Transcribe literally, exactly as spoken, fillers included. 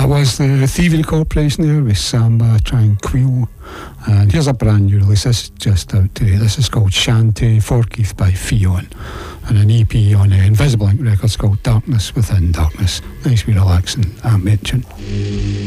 That was the Thievery Corporation there with Samba Tranquil. And here's a brand new release. This is just out today. This is called Shanty Forkeith by Fionn. And an E P on uh, Invisible Ink Records called Darkness Within Darkness. Nice, wee relaxing ambient tune.